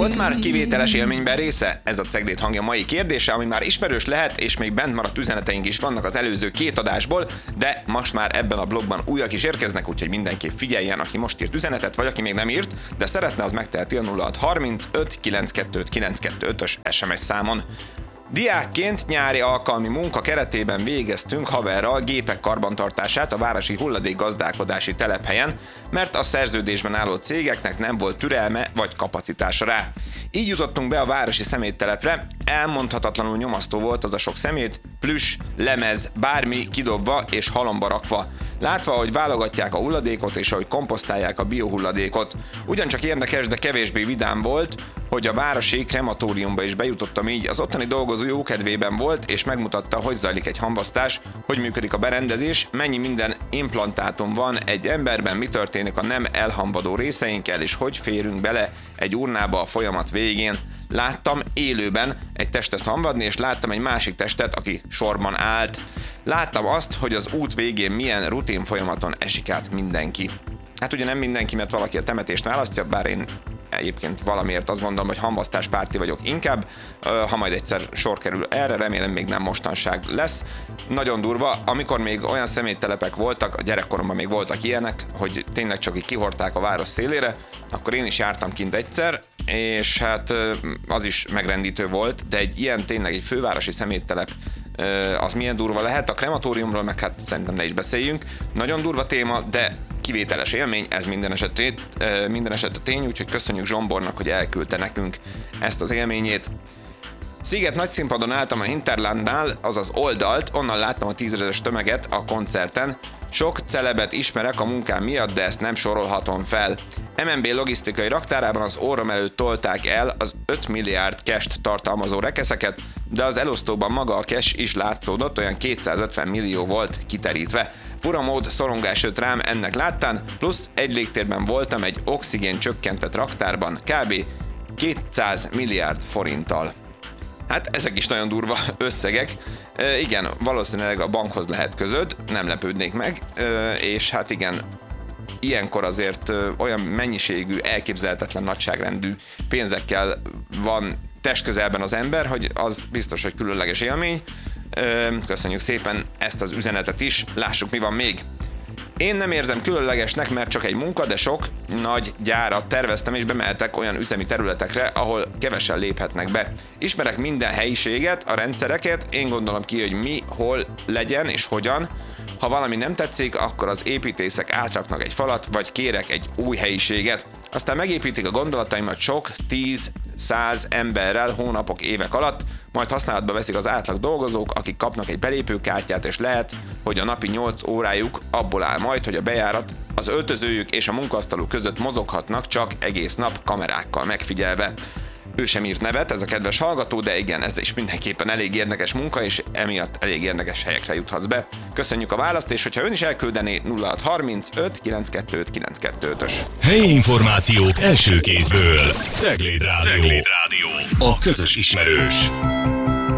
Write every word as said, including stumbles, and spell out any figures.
Volt már kivételes élményben része? Ez a Cegléd hangja mai kérdése, ami már ismerős lehet, és még bent maradt üzeneteink is vannak az előző két adásból, de most már ebben a blogban újak is érkeznek, úgyhogy mindenképp figyeljen, aki most írt üzenetet, vagy aki még nem írt, de szeretne, az megteheti a nulla hat harminc öt kilenckettő kilenckettő ötös es em es számon. Diákként nyári alkalmi munka keretében végeztünk haverral gépek karbantartását a városi hulladékgazdálkodási telephelyen, mert a szerződésben álló cégeknek nem volt türelme vagy kapacitása rá. Így jutottunk be a városi szeméttelepre, elmondhatatlanul nyomasztó volt az a sok szemét, plüss, lemez, bármi kidobva és halomba rakva. Látva, hogy válogatják a hulladékot és ahogy komposztálják a biohulladékot. Ugyancsak érdekes, de kevésbé vidám volt, hogy a városi krematóriumba is bejutottam, így az ottani dolgozó jókedvében volt, és megmutatta, hogy zajlik egy hamvasztás, hogy működik a berendezés, mennyi minden implantátum van egy emberben, mi történik a nem elhamvadó részeinkkel, és hogy férünk bele egy urnába a folyamat végén. Láttam élőben egy testet hamvadni, és láttam egy másik testet, aki sorban állt. Láttam azt, hogy az út végén milyen rutin folyamaton esik át mindenki. Hát ugye nem mindenki, mert valaki a temetést választja, bár én egyébként valamiért azt gondolom, hogy hamvasztáspárti vagyok inkább, ha majd egyszer sor kerül erre, remélem még nem mostanság lesz. Nagyon durva, amikor még olyan szeméttelepek voltak, a gyerekkoromban még voltak ilyenek, hogy tényleg csak így kihordták a város szélére, akkor én is jártam kint egyszer, és hát az is megrendítő volt, de egy ilyen tényleg egy fővárosi szeméttelep, az milyen durva lehet, a krematóriumról meg hát szerintem ne is beszéljünk. Nagyon durva téma, de kivételes élmény, ez minden esetre, minden esetre tény, úgyhogy köszönjük Zsombornak, hogy elküldte nekünk ezt az élményét. Sziget nagyszínpadon álltam a Hinterlandnál, azaz oldalt, onnan láttam a tízezeres tömeget a koncerten. Sok celebet ismerek a munkám miatt, de ezt nem sorolhatom fel. em en bé logisztikai raktárában az orrom előtt tolták el az öt milliárd cash-t tartalmazó rekeszeket, de az elosztóban maga a cash is látszódott, olyan kétszázötven millió volt kiterítve. Fura mód szorongás jött rám ennek láttán, plusz egy légtérben voltam egy oxigén csökkentett raktárban, kb. kétszáz milliárd forinttal. Hát ezek is nagyon durva összegek. E, igen, valószínűleg a bankhoz lehet közöd, nem lepődnék meg, e, és hát igen, ilyenkor azért olyan mennyiségű, elképzelhetetlen nagyságrendű pénzekkel van testközelben az ember, hogy az biztos, hogy különleges élmény. E, köszönjük szépen ezt az üzenetet is, lássuk, mi van még. Én nem érzem különlegesnek, mert csak egy munka, de sok nagy gyárat terveztem, és bemehetek olyan üzemi területekre, ahol kevesen léphetnek be. Ismerek minden helyiséget, a rendszereket, én gondolom ki, hogy mi, hol legyen és hogyan. Ha valami nem tetszik, akkor az építészek átraknak egy falat, vagy kérek egy új helyiséget. Aztán megépítik a gondolataimat sok, tíz, száz emberrel hónapok, évek alatt, majd használatba veszik az átlag dolgozók, akik kapnak egy belépőkártyát, és lehet, hogy a napi nyolc órájuk abból áll majd, hogy a bejárat, az öltözőjük és a munkaasztaluk között mozoghatnak csak egész nap kamerákkal megfigyelve. Ő sem írt nevet, ez a kedves hallgató, de igen, ez is mindenképpen elég érdekes munka, és emiatt elég érdekes helyekre juthatsz be. Köszönjük a választ, és hogyha ön is elküldené nulla hat harminc öt kilenckettő öt kilenckettő ötös. Helyi információk első kézből. Cegléd Rádió. Cegléd Rádió. A közös ismerős.